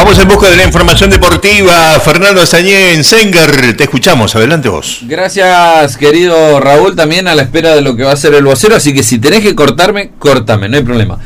Vamos en busca de la información deportiva. Fernando Azañé en Sengar, te escuchamos, adelante vos. Gracias, querido Raúl, también a la espera de lo que va a ser el vocero, así que si tenés que cortarme, córtame, no hay problema.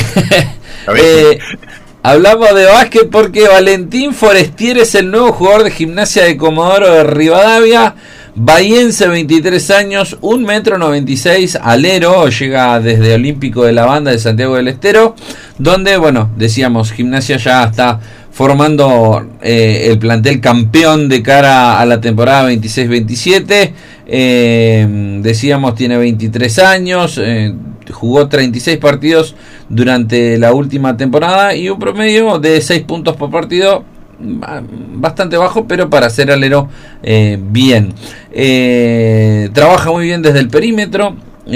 Hablamos de básquet porque Valentín Forestier es el nuevo jugador de Gimnasia de Comodoro de Rivadavia. Bahiense, 23 años, 1,96 m, alero, llega desde Olímpico de la Banda de Santiago del Estero, donde, bueno, decíamos, Gimnasia ya está formando el plantel campeón de cara a la temporada 26-27. Decíamos, tiene 23 años, jugó 36 partidos durante la última temporada y un promedio de 6 puntos por partido, bastante bajo, pero para ser alero, bien. Trabaja muy bien desde el perímetro,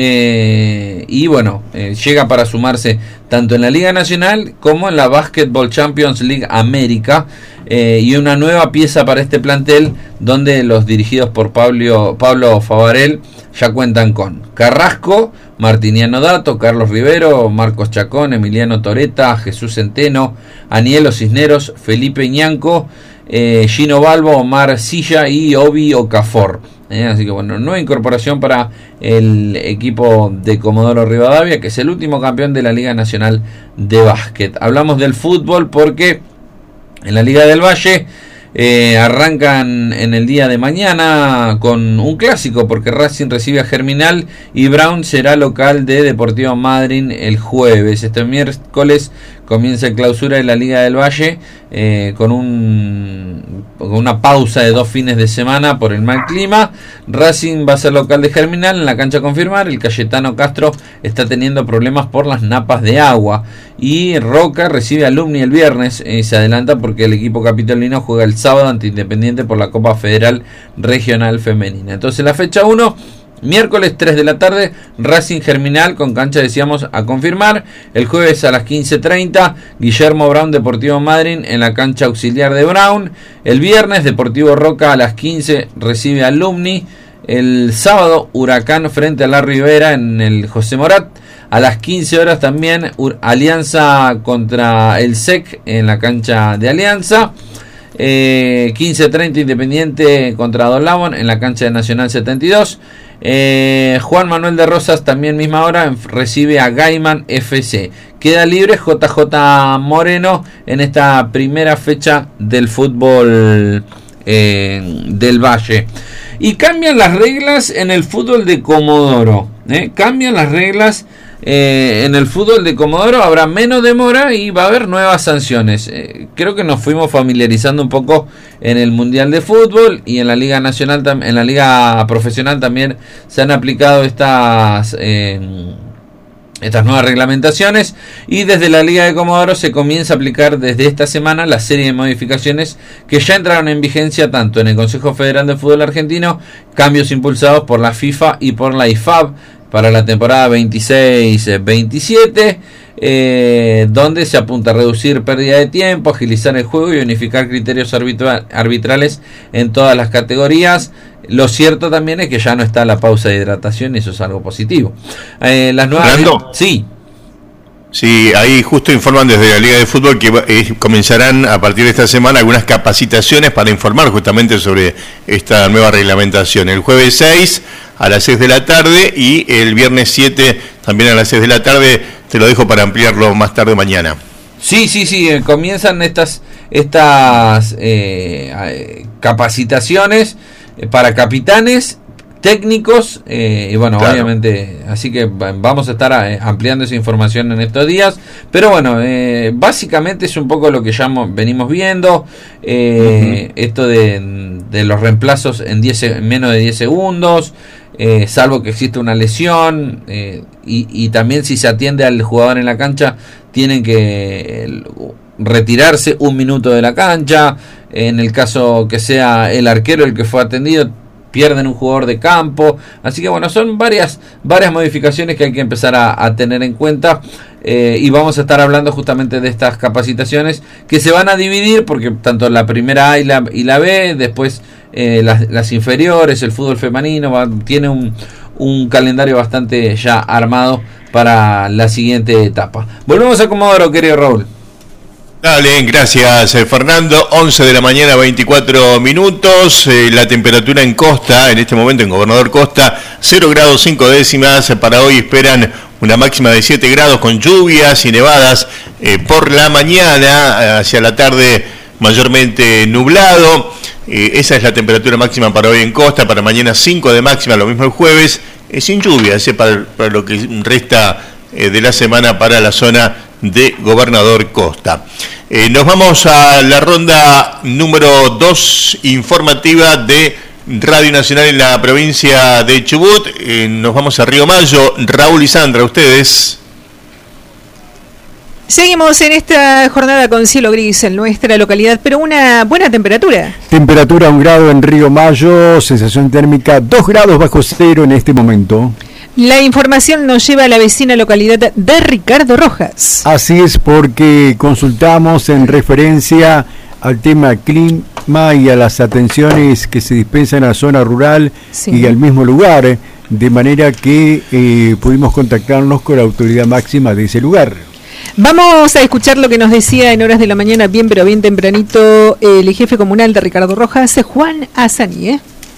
y bueno, llega para sumarse tanto en la Liga Nacional como en la Basketball Champions League América, y una nueva pieza para este plantel, donde los dirigidos por Pablo Favarel ya cuentan con Carrasco, Martiniano Dato, Carlos Rivero, Marcos Chacón, Emiliano Toreta, Jesús Centeno, Anielo Cisneros, Felipe Ñanco, Gino Balbo, Omar Silla y Obi Okafor. Así que bueno, nueva incorporación para el equipo de Comodoro Rivadavia, que es el último campeón de la Liga Nacional de Básquet. Hablamos del fútbol porque en la Liga del Valle arrancan en el día de mañana con un clásico, porque Racing recibe a Germinal y Brown será local de Deportivo Madryn el jueves. Este miércoles comienza el clausura de la Liga del Valle, con una pausa de 2 fines de semana por el mal clima. Racing va a ser local de Germinal en la cancha a confirmar. El Cayetano Castro está teniendo problemas por las napas de agua. Y Roca recibe a Alumni el viernes, se adelanta porque el equipo capitolino juega el sábado ante Independiente por la Copa Federal Regional Femenina. Entonces la fecha 1, miércoles 3 de la tarde, Racing Germinal con cancha, decíamos, a confirmar. El jueves a las 15:30, Guillermo Brown Deportivo Madryn en la cancha auxiliar de Brown. El viernes, Deportivo Roca a las 15 recibe a Alumni. El sábado, Huracán frente a La Ribera en el José Morat. A las 15 horas también, Alianza contra el SEC en la cancha de Alianza. 15:30, Independiente contra Don Lamon en la cancha de Nacional 72. Juan Manuel de Rosas, también misma hora, recibe a Gaiman FC. Queda libre JJ Moreno en esta primera fecha del fútbol del Valle. Y cambian las reglas en el fútbol de Comodoro. Cambian las reglas en el fútbol de Comodoro. Habrá menos demora y va a haber nuevas sanciones. Creo que nos fuimos familiarizando un poco en el Mundial de Fútbol y en la Liga Nacional, en la Liga Profesional también se han aplicado estas nuevas reglamentaciones, y desde la Liga de Comodoro se comienza a aplicar desde esta semana la serie de modificaciones que ya entraron en vigencia tanto en el Consejo Federal de Fútbol Argentino, cambios impulsados por la FIFA y por la IFAB para la temporada 26-27, donde se apunta a reducir pérdida de tiempo, agilizar el juego y unificar criterios arbitrales en todas las categorías. Lo cierto también es que ya no está la pausa de hidratación y eso es algo positivo. Las nuevas... Sí. Sí, ahí justo informan desde la Liga de Fútbol que comenzarán a partir de esta semana algunas capacitaciones para informar justamente sobre esta nueva reglamentación. El jueves 6 a las 6 de la tarde y el viernes 7 también a las 6 de la tarde. Te lo dejo para ampliarlo más tarde mañana. Sí, comienzan estas capacitaciones para capitanes, técnicos, y bueno, claro, obviamente, así que vamos a estar ampliando esa información en estos días, pero bueno, básicamente es un poco lo que ya venimos viendo, esto de los reemplazos en menos de 10 segundos, salvo que existe una lesión, y también si se atiende al jugador en la cancha, tienen que retirarse 1 minuto de la cancha. En el caso que sea el arquero el que fue atendido, pierden un jugador de campo. Así que bueno, son varias modificaciones que hay que empezar a tener en cuenta, y vamos a estar hablando justamente de estas capacitaciones que se van a dividir, porque tanto la primera A y la B, después las inferiores, el fútbol femenino tiene un calendario bastante ya armado para la siguiente etapa. Volvemos a Comodoro, querido Raúl. Dale, gracias Fernando. 11 de la mañana, 24 minutos. La temperatura en Costa, en este momento en Gobernador Costa, 0 grados 5 décimas. Para hoy esperan una máxima de 7 grados con lluvias y nevadas por la mañana, hacia la tarde mayormente nublado. Esa es la temperatura máxima para hoy en Costa. Para mañana 5 de máxima, lo mismo el jueves, sin lluvia, para lo que resta de la semana para la zona de Gobernador Costa. Nos vamos a la ronda número 2 informativa de Radio Nacional en la provincia de Chubut. Nos vamos a Río Mayo. Raúl y Sandra, ustedes. Seguimos en esta jornada con cielo gris en nuestra localidad, pero una buena temperatura. Temperatura 1 grado en Río Mayo, sensación térmica 2 grados bajo cero en este momento. La información nos lleva a la vecina localidad de Ricardo Rojas. Así es, porque consultamos en referencia al tema clima y a las atenciones que se dispensan a la zona rural, sí, y al mismo lugar, de manera que pudimos contactarnos con la autoridad máxima de ese lugar. Vamos a escuchar lo que nos decía en horas de la mañana, bien pero bien tempranito, el jefe comunal de Ricardo Rojas, Juan Azani.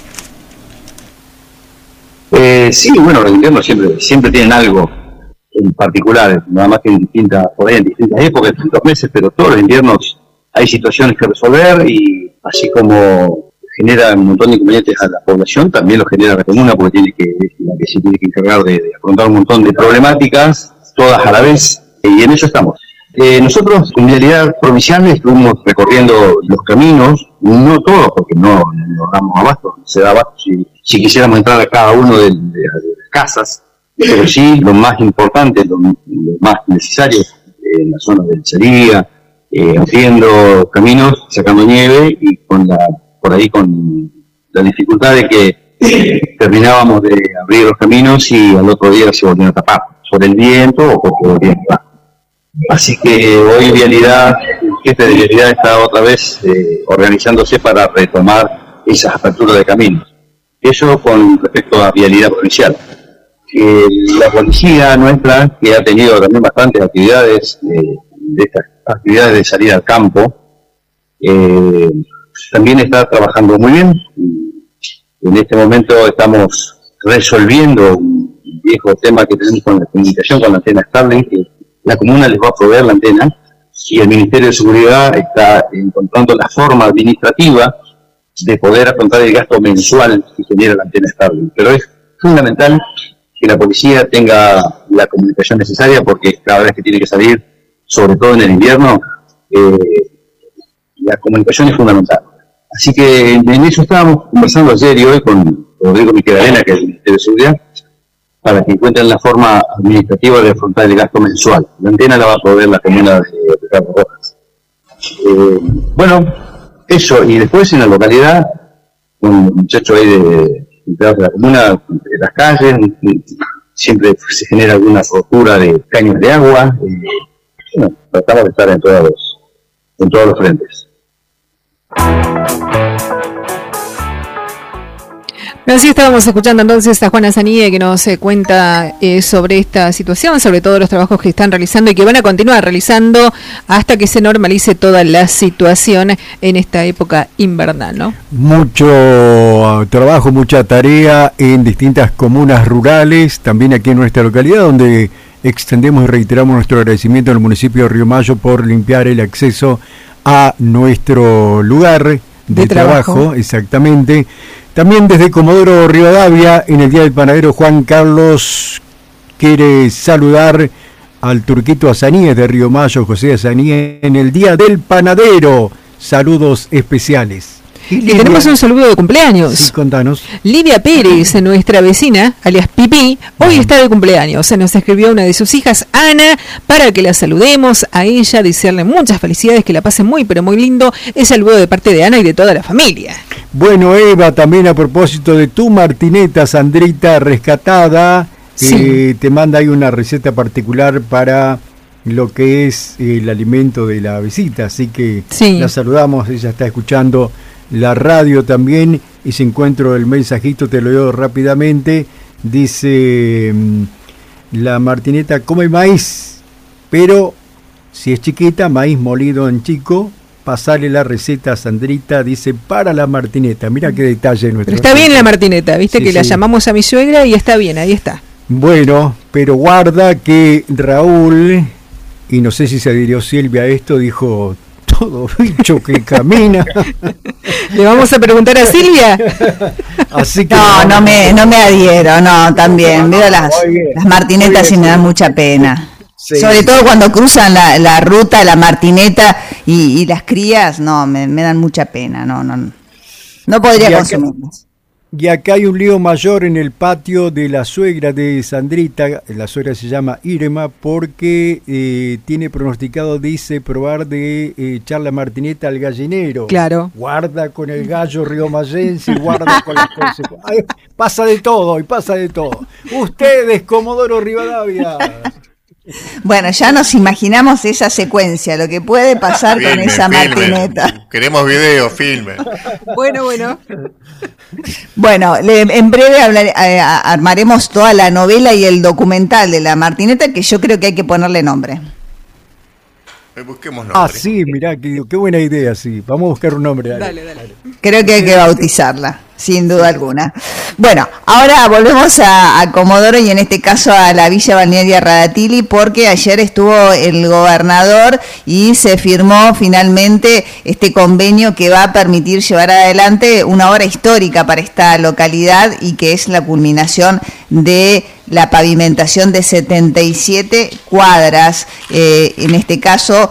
Sí, bueno, los inviernos siempre tienen algo en particular, nada más que en distintas épocas, en distintos meses, pero todos los inviernos hay situaciones que resolver, y así como genera un montón de inconvenientes a la población, también lo genera la comuna, porque se tiene que encargar de afrontar un montón de problemáticas, todas a la vez, y en eso estamos. Nosotros, en realidad provincial, estuvimos recorriendo los caminos, no todos, porque no damos abasto, se da abasto si quisiéramos entrar a cada uno de las casas, pero sí lo más importante, lo más necesario, en la zona de lechería, abriendo caminos, sacando nieve, y por ahí con la dificultad de que terminábamos de abrir los caminos y al otro día se volvían a tapar, por el viento o porque volvían a tapar. Así que hoy Vialidad, el jefe de Vialidad está otra vez organizándose para retomar esas aperturas de caminos. Eso con respecto a Vialidad provincial. La policía nuestra, que ha tenido también bastantes actividades, de estas actividades de salir al campo, también está trabajando muy bien. En este momento estamos resolviendo un viejo tema que tenemos con la comunicación con la antena Starlink, que la comuna les va a proveer la antena, y el Ministerio de Seguridad está encontrando la forma administrativa de poder afrontar el gasto mensual que genera la antena Starlink. Pero es fundamental que la policía tenga la comunicación necesaria, porque cada vez que tiene que salir, sobre todo en el invierno, la comunicación es fundamental. Así que en eso estábamos conversando ayer y hoy con Rodrigo Miquelarena, que es el Ministerio de Seguridad, para que encuentren la forma administrativa de afrontar el gasto mensual. La antena la va a proveer la comuna de Ricardo Rojas. Bueno, eso, y después en la localidad, un muchacho ahí de la comuna, de las calles, siempre se genera alguna rotura de caños de agua. Bueno, tratamos de estar en todos los frentes. Así estábamos escuchando entonces a Juan Azani, que nos cuenta sobre esta situación, sobre todos los trabajos que están realizando y que van a continuar realizando hasta que se normalice toda la situación en esta época invernal, ¿no? Mucho trabajo, mucha tarea en distintas comunas rurales, también aquí en nuestra localidad, donde extendemos y reiteramos nuestro agradecimiento al municipio de Río Mayo por limpiar el acceso a nuestro lugar de trabajo, exactamente. También desde Comodoro Rivadavia, en el Día del Panadero, Juan Carlos quiere saludar al Turquito Azaníes de Río Mayo, José Azaníes, en el Día del Panadero. Saludos especiales. Y tenemos un saludo de cumpleaños. Sí, contanos. Lidia Pérez, nuestra vecina, alias Pipi, hoy está de cumpleaños. Se nos escribió una de sus hijas, Ana, para que la saludemos a ella, desearle muchas felicidades, que la pase muy, pero muy lindo. Es saludo de parte de Ana y de toda la familia. Bueno, Eva, también a propósito de tu Martineta, Sandrita, rescatada, sí, te manda ahí una receta particular para lo que es el alimento de la visita, así que sí, la saludamos, ella está escuchando la radio también, y si encuentro el mensajito te lo leo rápidamente. Dice: la Martineta come maíz, pero Si es chiquita, maíz molido en chico. Pasarle la receta a Sandrita, dice, para la martineta. Mira qué detalle nuestro. Pero está bien la martineta, viste, sí, que sí. La llamamos a mi suegra y está bien, ahí está. Bueno, pero guarda que Raúl, y no sé si se adhirió Silvia a esto, dijo, todo bicho que camina. ¿Le vamos a preguntar a Silvia? Así que no me adhiero, no, también. Veo las martinetas y me dan mucha pena. Sí. Sobre todo cuando cruzan la ruta, la martineta y las crías, no, me dan mucha pena, no podría consumirlas. Y acá hay un lío mayor en el patio de la suegra de Sandrita, la suegra se llama Irma, porque tiene pronosticado, dice, probar de echar la martineta al gallinero. Claro. Guarda con el gallo riomayense, guarda con las consecuencias. Pasa de todo, y pasa de todo. Ustedes, Comodoro Rivadavia. Bueno, ya nos imaginamos esa secuencia, lo que puede pasar con esa martineta. Queremos video, filme. Bueno. Bueno, en breve armaremos toda la novela y el documental de la martineta, que yo creo que hay que ponerle nombre. Busquemos nombre. Sí, mirá, qué buena idea, sí. Vamos a buscar un nombre. Dale. Creo que hay que bautizarla, sin duda alguna. Bueno, ahora volvemos a Comodoro y en este caso a la Villa Balnearia Radatili, porque ayer estuvo el gobernador y se firmó finalmente este convenio que va a permitir llevar adelante una obra histórica para esta localidad y que es la culminación de la pavimentación de 77 cuadras. En este caso,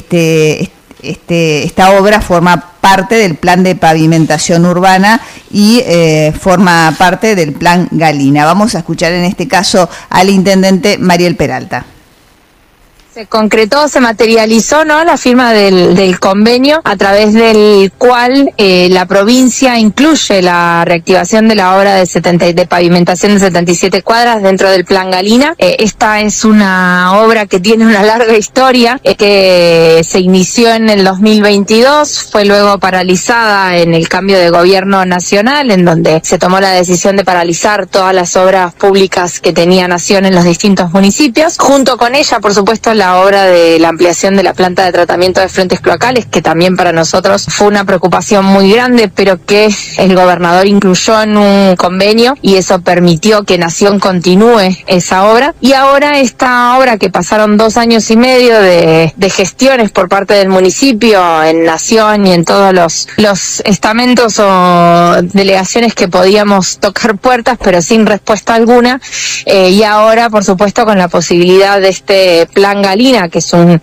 esta obra forma parte del plan de pavimentación urbana y forma parte del plan Galina. Vamos a escuchar en este caso al intendente Mariel Peralta. Se concretó, se materializó, ¿no?, la firma del convenio a través del cual la provincia incluye la reactivación de la obra de pavimentación de 77 cuadras dentro del plan Galina. Esta es una obra que tiene una larga historia, que se inició en el 2022, fue luego paralizada en el cambio de gobierno nacional, en donde se tomó la decisión de paralizar todas las obras públicas que tenía Nación en los distintos municipios. Junto con ella, por supuesto, la obra de la ampliación de la planta de tratamiento de efluentes cloacales, que también para nosotros fue una preocupación muy grande, pero que el gobernador incluyó en un convenio y eso permitió que Nación continúe esa obra. Y ahora esta obra, que pasaron 2 años y medio de gestiones por parte del municipio en Nación y en todos los estamentos o delegaciones que podíamos tocar puertas, pero sin respuesta alguna, y ahora, por supuesto, con la posibilidad de este plan Galina, que es un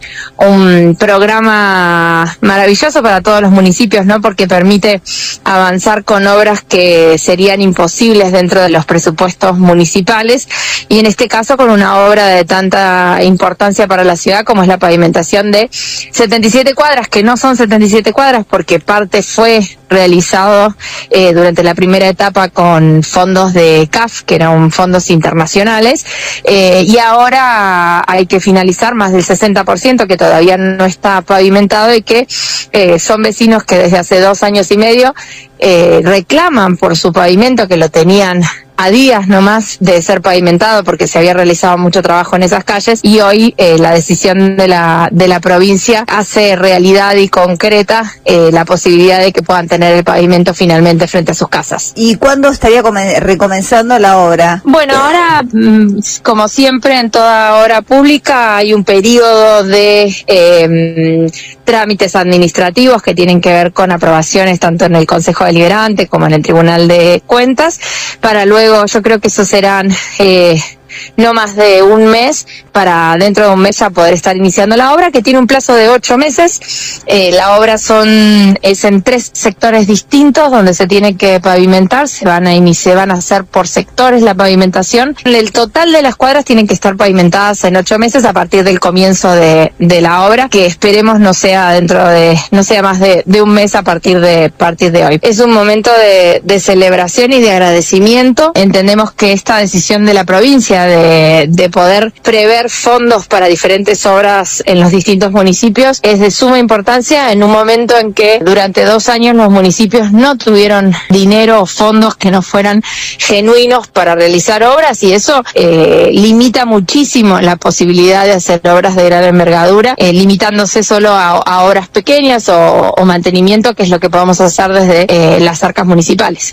programa maravilloso para todos los municipios, ¿no?, porque permite avanzar con obras que serían imposibles dentro de los presupuestos municipales, y en este caso con una obra de tanta importancia para la ciudad como es la pavimentación de 77 cuadras, que no son 77 cuadras porque parte fue realizado durante la primera etapa con fondos de CAF, que eran fondos internacionales, y ahora hay que finalizar más del 60% que todavía no está pavimentado y que son vecinos que desde hace 2 años y medio reclaman por su pavimento, que lo tenían a días nomás de ser pavimentado porque se había realizado mucho trabajo en esas calles, y hoy la decisión de la provincia hace realidad y concreta la posibilidad de que puedan tener el pavimento finalmente frente a sus casas. ¿Y cuándo estaría recomenzando la obra? Bueno, ahora, como siempre en toda obra pública, hay un periodo de trámites administrativos que tienen que ver con aprobaciones tanto en el Consejo Deliberante como en el Tribunal de Cuentas, para luego, yo creo que eso serán no más de un mes, para dentro de un mes ya poder estar iniciando la obra, que tiene un plazo de 8 meses. La obra es en 3 sectores distintos donde se tiene que pavimentar, se van a hacer por sectores la pavimentación. El total de las cuadras tienen que estar pavimentadas en 8 meses a partir del comienzo de la obra, que esperemos no sea más de un mes a partir de hoy. Es un momento de celebración y de agradecimiento. Entendemos que esta decisión de la provincia sea, de poder prever fondos para diferentes obras en los distintos municipios, es de suma importancia en un momento en que durante 2 años los municipios no tuvieron dinero o fondos que no fueran genuinos para realizar obras, y eso limita muchísimo la posibilidad de hacer obras de gran envergadura, limitándose solo a obras pequeñas o mantenimiento, que es lo que podemos hacer desde las arcas municipales.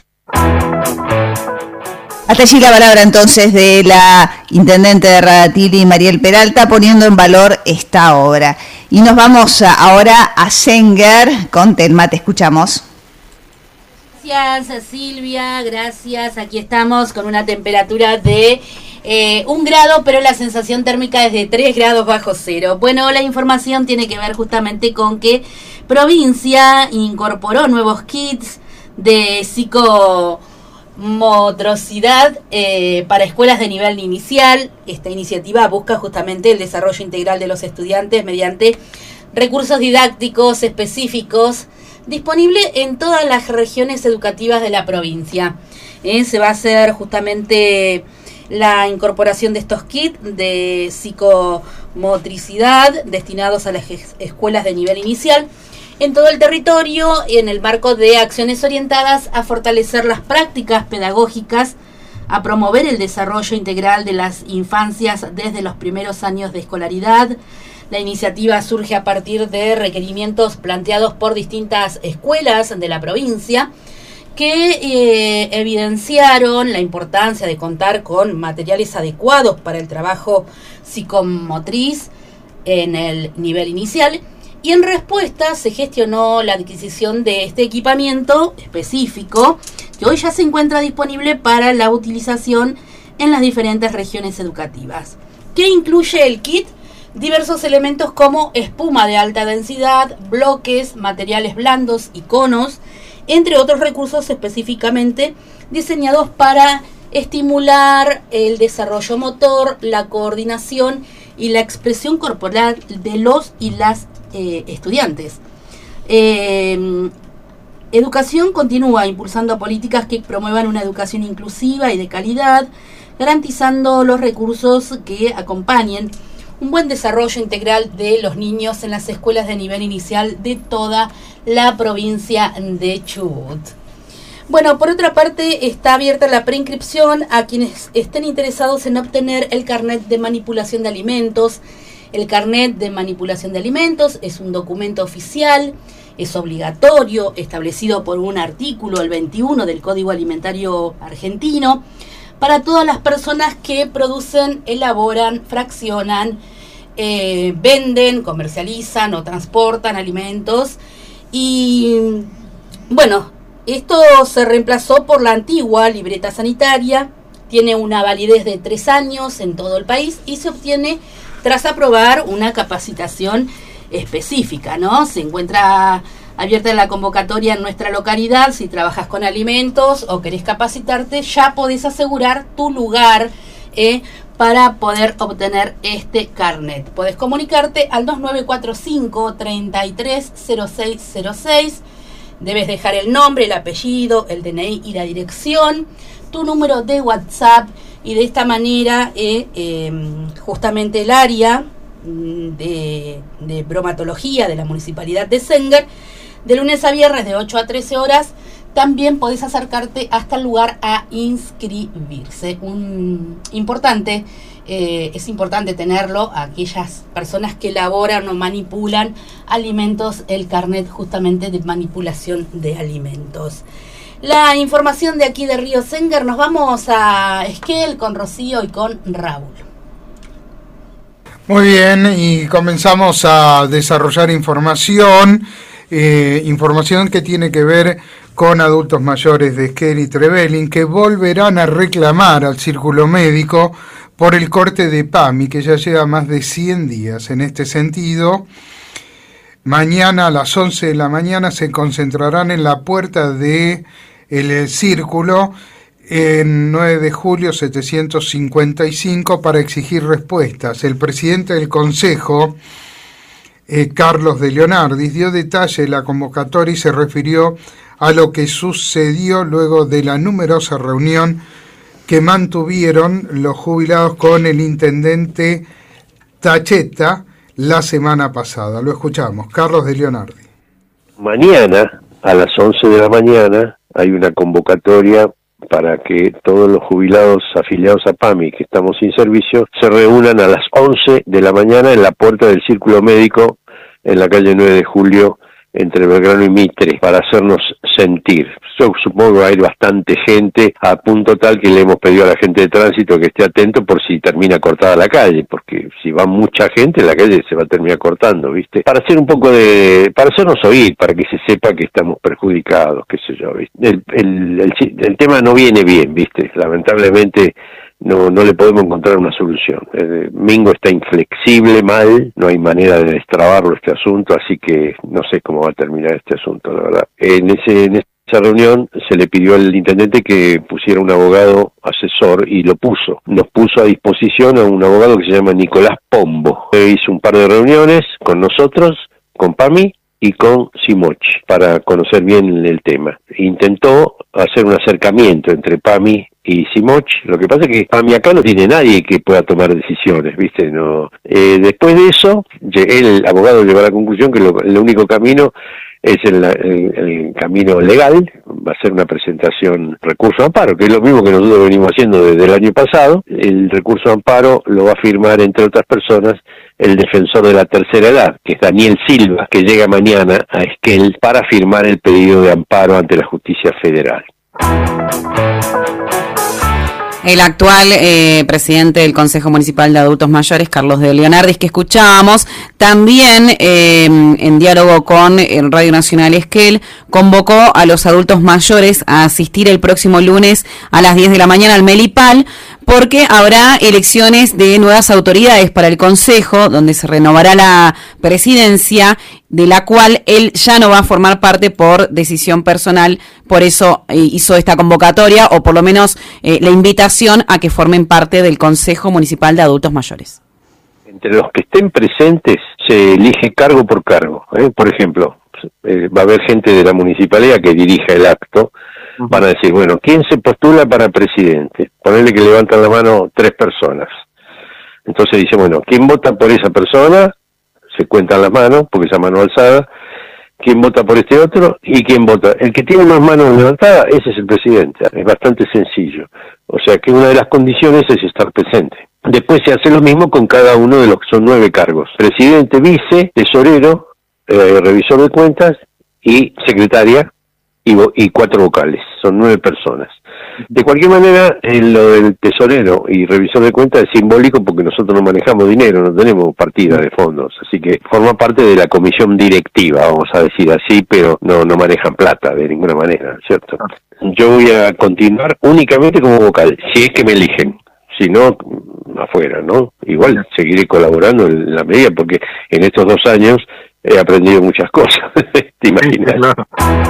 Hasta allí la palabra entonces de la intendente de Radatili, Mariel Peralta, poniendo en valor esta obra. Y nos vamos ahora a Senguer con Telma, te escuchamos. Gracias Silvia, gracias. Aquí estamos con una temperatura de 1 grado, pero la sensación térmica es de 3 grados bajo cero. Bueno, la información tiene que ver justamente con que provincia incorporó nuevos kits de psicomotricidad para escuelas de nivel inicial. Esta iniciativa busca justamente el desarrollo integral de los estudiantes mediante recursos didácticos específicos disponible en todas las regiones educativas de la provincia. Se va a hacer justamente la incorporación de estos kits de psicomotricidad destinados a las escuelas de nivel inicial en todo el territorio, en el marco de acciones orientadas a fortalecer las prácticas pedagógicas, a promover el desarrollo integral de las infancias desde los primeros años de escolaridad. La iniciativa surge a partir de requerimientos planteados por distintas escuelas de la provincia que evidenciaron la importancia de contar con materiales adecuados para el trabajo psicomotriz en el nivel inicial, y en respuesta se gestionó la adquisición de este equipamiento específico que hoy ya se encuentra disponible para la utilización en las diferentes regiones educativas. ¿Qué incluye el kit? Diversos elementos como espuma de alta densidad, bloques, materiales blandos y conos, entre otros recursos específicamente diseñados para estimular el desarrollo motor, la coordinación y la expresión corporal de los y las estudiantes. Educación continúa impulsando políticas que promuevan una educación inclusiva y de calidad, garantizando los recursos que acompañen un buen desarrollo integral de los niños en las escuelas de nivel inicial de toda la provincia de Chubut. Bueno, por otra parte, está abierta la preinscripción a quienes estén interesados en obtener el carnet de manipulación de alimentos. El carnet de manipulación de alimentos es un documento oficial, es obligatorio, establecido por un artículo, el 21 del Código Alimentario Argentino, para todas las personas que producen, elaboran, fraccionan, venden, comercializan o transportan alimentos. Y bueno, esto se reemplazó por la antigua libreta sanitaria, tiene una validez de 3 años en todo el país y se obtiene tras aprobar una capacitación específica, ¿no? Se encuentra abierta la convocatoria en nuestra localidad. Si trabajas con alimentos o querés capacitarte, ya podés asegurar tu lugar para poder obtener este carnet. Podés comunicarte al 2945 330606. Debes dejar el nombre, el apellido, el DNI y la dirección, tu número de WhatsApp, y de esta manera justamente el área de bromatología de la Municipalidad de Senguer, de lunes a viernes de 8 a 13 horas, también podés acercarte hasta el lugar a inscribirse. Es importante tenerlo a aquellas personas que elaboran o manipulan alimentos, el carnet justamente de manipulación de alimentos. La información de aquí de Río Senguer, nos vamos a Esquel con Rocío y con Raúl. Muy bien, y comenzamos a desarrollar información que tiene que ver con adultos mayores de Esquel y Trevelin, que volverán a reclamar al Círculo Médico por el corte de PAMI, que ya lleva más de 100 días. En este sentido, mañana a las 11 de la mañana se concentrarán en la puerta de el Círculo en 9 de julio 755 para exigir respuestas. El presidente del Consejo, Carlos de Leonardis, dio detalle de la convocatoria y se refirió a lo que sucedió luego de la numerosa reunión que mantuvieron los jubilados con el intendente Tacheta la semana pasada. Lo escuchamos, Carlos de Leonardi. Mañana, a las 11 de la mañana, hay una convocatoria para que todos los jubilados afiliados a PAMI que estamos sin servicio se reúnan a las 11 de la mañana en la puerta del Círculo Médico en la calle 9 de Julio entre Belgrano y Mitre para hacernos sentir. Yo supongo que va a ir bastante gente, a punto tal que le hemos pedido a la gente de tránsito que esté atento por si termina cortada la calle, porque si va mucha gente la calle se va a terminar cortando, ¿viste? Para hacer un poco para hacernos oír, para que se sepa que estamos perjudicados, qué sé yo, ¿viste? El tema no viene bien, ¿viste? Lamentablemente no le podemos encontrar una solución. Mingo está inflexible, mal, no hay manera de destrabarlo este asunto, así que no sé cómo va a terminar este asunto, la verdad. En esa reunión se le pidió al intendente que pusiera un abogado asesor y lo puso. Nos puso a disposición a un abogado que se llama Nicolás Pombo. Hizo un par de reuniones con nosotros, con PAMI y con Simoch para conocer bien el tema. Intentó hacer un acercamiento entre PAMI y Simoch. Lo que pasa es que PAMI acá no tiene nadie que pueda tomar decisiones, ¿viste? No. Después de eso, el abogado llegó a la conclusión que el único camino es el camino legal. Va a ser una presentación recurso de amparo, que es lo mismo que nosotros venimos haciendo desde el año pasado. El recurso de amparo lo va a firmar, entre otras personas, el defensor de la tercera edad, que es Daniel Silva, que llega mañana a Esquel para firmar el pedido de amparo ante la justicia federal. El actual presidente del Consejo Municipal de Adultos Mayores, Carlos de Leonardi, que escuchábamos, también en diálogo con Radio Nacional Esquel, convocó a los adultos mayores a asistir el próximo lunes a las 10 de la mañana al Melipal, porque habrá elecciones de nuevas autoridades para el Consejo, donde se renovará la presidencia, de la cual él ya no va a formar parte por decisión personal. Por eso hizo esta convocatoria, o por lo menos la invitación a que formen parte del Consejo Municipal de Adultos Mayores. Entre los que estén presentes se elige cargo por cargo. Por ejemplo, va a haber gente de la municipalidad que dirija el acto. Van a decir, bueno, ¿quién se postula para presidente? Ponerle que levantan la mano 3 personas. Entonces dice, bueno, ¿quién vota por esa persona? Se cuentan las manos, porque esa mano alzada. ¿Quién vota por este otro? ¿Y quién vota? El que tiene más manos levantadas, ese es el presidente. Es bastante sencillo. O sea que una de las condiciones es estar presente. Después se hace lo mismo con cada uno de los que son 9 cargos. Presidente, vice, tesorero, revisor de cuentas y secretaria y 4 vocales. Son 9 personas. De cualquier manera, lo del tesorero y revisor de cuentas es simbólico porque nosotros no manejamos dinero, no tenemos partida de fondos, así que forma parte de la comisión directiva, vamos a decir así, pero no manejan plata de ninguna manera, ¿cierto? Yo voy a continuar únicamente como vocal, si es que me eligen. Si no, afuera, ¿no? Igual seguiré colaborando en la medida, porque en estos 2 años he aprendido muchas cosas, ¿te imaginas? Claro.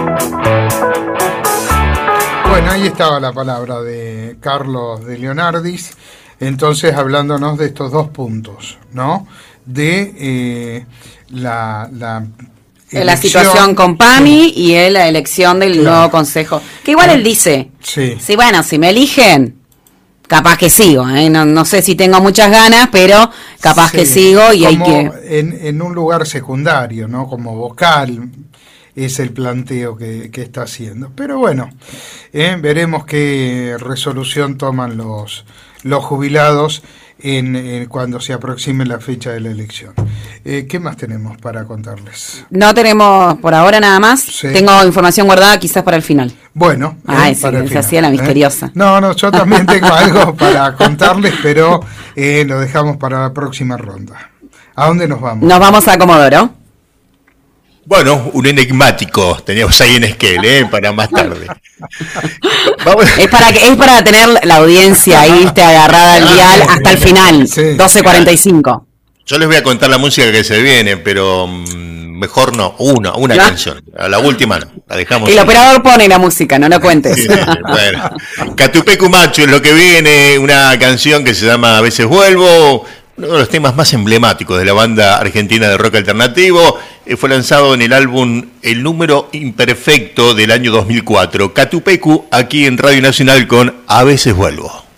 Bueno, ahí estaba la palabra de Carlos de Leonardis, entonces hablándonos de estos 2 puntos, ¿no? De la situación con PAMI y la elección del nuevo consejo. Que igual él dice, sí, bueno, si me eligen, capaz que sigo, no sé si tengo muchas ganas, pero capaz que sigo y hay que... En un lugar secundario, ¿no? Como vocal, es el planteo que está haciendo. Pero bueno, veremos qué resolución toman los jubilados cuando se aproxime la fecha de la elección. ¿Qué más tenemos para contarles? No tenemos por ahora nada más. Sí. Tengo información guardada quizás para el final. Bueno, se hacía la misteriosa. No, yo también tengo algo para contarles, pero lo dejamos para la próxima ronda. ¿A dónde nos vamos? Nos vamos a Comodoro. Bueno, un enigmático teníamos ahí en Esquel, para más tarde. Vamos. Es para tener la audiencia ahí agarrada al dial hasta el final, sí. 12:45. Yo les voy a contar la música que se viene, pero mejor no, una canción. A la última no, la dejamos. El operador pone la música, no lo cuentes. Sí, bueno. Catupecu Macho es lo que viene, una canción que se llama A veces vuelvo. Uno de los temas más emblemáticos de la banda argentina de rock alternativo, fue lanzado en el álbum El Número Imperfecto del año 2004. Catupecu, aquí en Radio Nacional con A veces vuelvo.